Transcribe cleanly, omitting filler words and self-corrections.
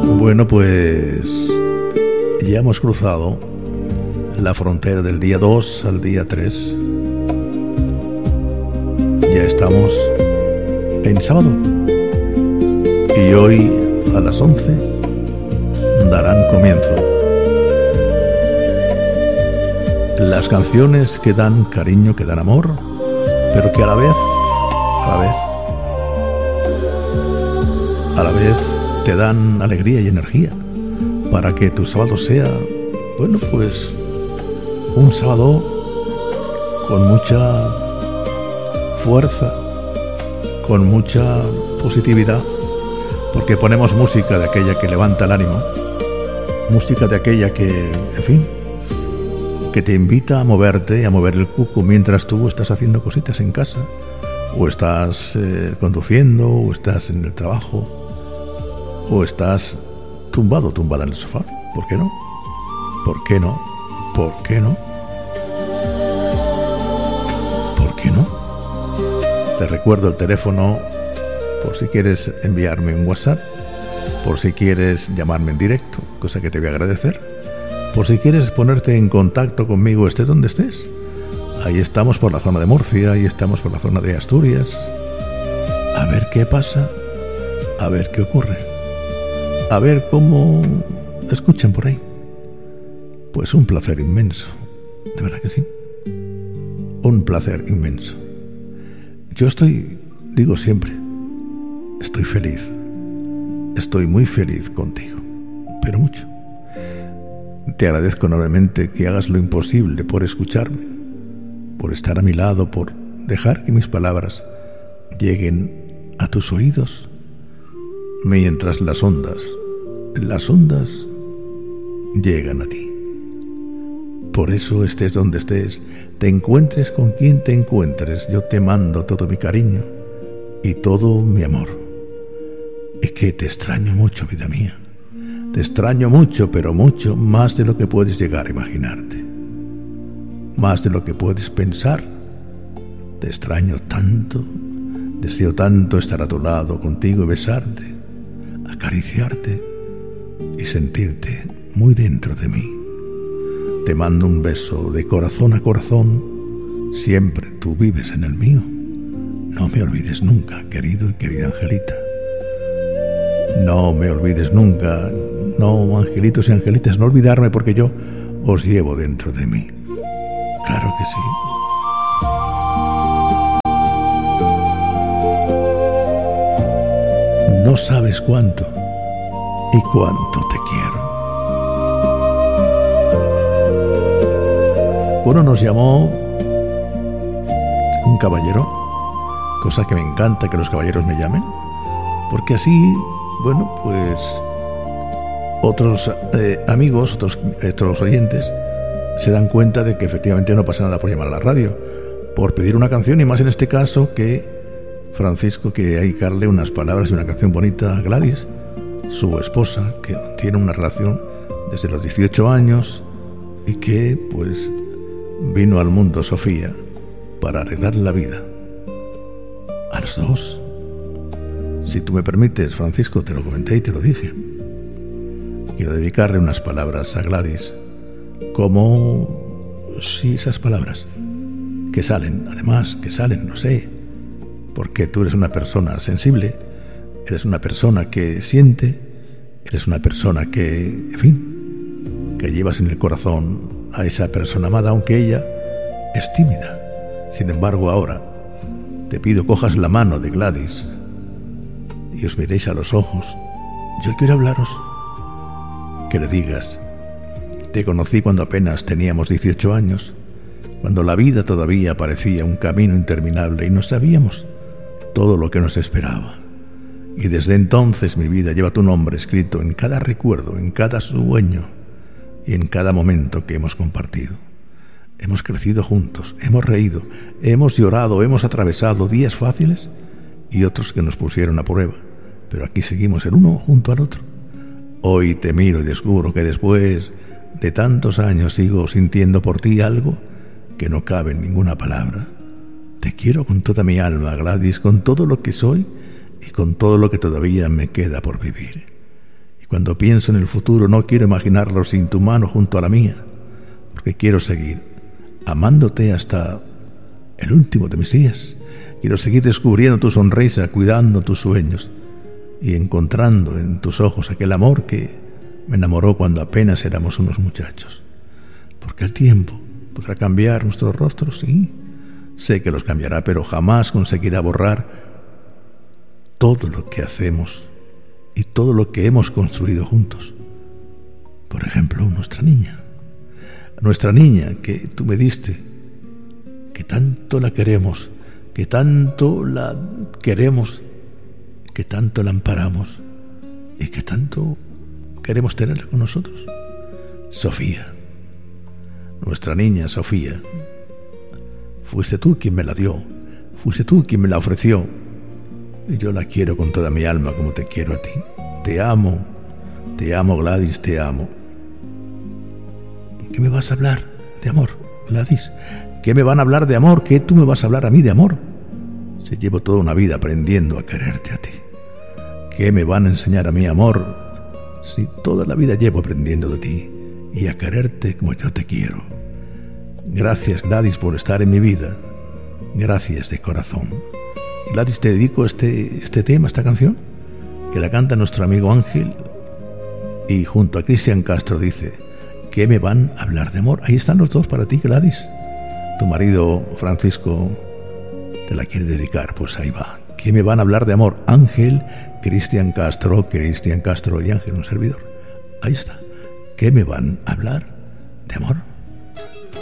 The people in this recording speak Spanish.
Bueno, pues ya hemos cruzado la frontera del día 2 al día 3. Ya estamos en sábado. Y hoy a las 11 darán comienzo las canciones que dan cariño, que dan amor, pero que a la vez te dan alegría y energía para que tu sábado sea, bueno, pues un sábado con mucha fuerza, con mucha positividad, porque ponemos música de aquella que levanta el ánimo, música de aquella que, en fin, que te invita a moverte, a mover el cuco mientras tú estás haciendo cositas en casa, o estás conduciendo, o estás en el trabajo, o estás tumbada en el sofá. ¿Por qué no? ¿Por qué no? ¿Por qué no? ¿Por qué no? Te recuerdo el teléfono por si quieres enviarme un WhatsApp, por si quieres llamarme en directo, cosa que te voy a agradecer, por si quieres ponerte en contacto conmigo, estés donde estés. Ahí estamos por la zona de Murcia, ahí estamos por la zona de Asturias. A ver qué pasa, a ver qué ocurre, a ver cómo escuchan por ahí. Pues un placer inmenso, de verdad que sí, un placer inmenso. Yo digo siempre, estoy feliz, estoy muy feliz contigo, pero mucho. Te agradezco enormemente que hagas lo imposible por escucharme, por estar a mi lado, por dejar que mis palabras lleguen a tus oídos, mientras las ondas llegan a ti. Por eso, estés donde estés, te encuentres con quien te encuentres, yo te mando todo mi cariño y todo mi amor. Es que te extraño mucho, vida mía. Te extraño mucho, pero mucho, más de lo que puedes llegar a imaginarte. Más de lo que puedes pensar. Te extraño tanto, deseo tanto estar a tu lado, contigo y besarte, acariciarte y sentirte muy dentro de mí. Te mando un beso de corazón a corazón. Siempre tú vives en el mío. No me olvides nunca, querido y querida Angelita. No me olvides nunca. No, angelitos y angelitas, no olvidarme, porque yo os llevo dentro de mí. Claro que sí. No sabes cuánto y cuánto te quiero. Bueno, nos llamó un caballero, cosa que me encanta que los caballeros me llamen, porque así, bueno, pues otros amigos, otros oyentes se dan cuenta de que efectivamente no pasa nada por llamar a la radio, por pedir una canción, y más en este caso que Francisco quiere dedicarle unas palabras y una canción bonita a Gladys, su esposa, que tiene una relación desde los 18 años y que pues vino al mundo Sofía para arreglar la vida a los dos. Si tú me permites, Francisco, te lo comenté y te lo dije. Quiero dedicarle unas palabras a Gladys, como si esas palabras que salen, además que salen, no sé, porque tú eres una persona sensible, eres una persona que siente, eres una persona que, en fin, que llevas en el corazón a esa persona amada, aunque ella es tímida. Sin embargo, ahora te pido cojas la mano de Gladys y os miréis a los ojos. Yo quiero hablaros, que le digas: te conocí cuando apenas teníamos 18 años, cuando la vida todavía parecía un camino interminable y no sabíamos todo lo que nos esperaba. Y desde entonces mi vida lleva tu nombre escrito en cada recuerdo, en cada sueño y en cada momento que hemos compartido. Hemos crecido juntos, hemos reído, hemos llorado, hemos atravesado días fáciles y otros que nos pusieron a prueba, pero aquí seguimos el uno junto al otro. Hoy te miro y descubro que después de tantos años sigo sintiendo por ti algo que no cabe en ninguna palabra. Te quiero con toda mi alma, Gladys, con todo lo que soy y con todo lo que todavía me queda por vivir. Cuando pienso en el futuro no quiero imaginarlo sin tu mano junto a la mía, porque quiero seguir amándote hasta el último de mis días. Quiero seguir descubriendo tu sonrisa, cuidando tus sueños y encontrando en tus ojos aquel amor que me enamoró cuando apenas éramos unos muchachos. Porque el tiempo podrá cambiar nuestros rostros, sí, sé que los cambiará, pero jamás conseguirá borrar todo lo que hacemos y todo lo que hemos construido juntos. Por ejemplo, nuestra niña que tú me diste, que tanto la queremos, que tanto la queremos, que tanto la amparamos y que tanto queremos tenerla con nosotros. Sofía, nuestra niña Sofía, fuiste tú quien me la dio, fuiste tú quien me la ofreció, y yo la quiero con toda mi alma como te quiero a ti. Te amo Gladys, te amo. ¿Qué me vas a hablar de amor, Gladys? ¿Qué me van a hablar de amor? ¿Qué tú me vas a hablar a mí de amor? Si llevo toda una vida aprendiendo a quererte a ti. ¿Qué me van a enseñar a mí amor? Si toda la vida llevo aprendiendo de ti y a quererte como yo te quiero. Gracias, Gladys, por estar en mi vida. Gracias de corazón. Gladys, te dedico este tema, esta canción, que la canta nuestro amigo Ángel, y junto a Cristian Castro dice: ¿qué me van a hablar de amor? Ahí están los dos para ti, Gladys. Tu marido Francisco te la quiere dedicar, pues ahí va. ¿Qué me van a hablar de amor? Ángel, Cristian Castro y Ángel, un servidor. Ahí está. ¿Qué me van a hablar de amor?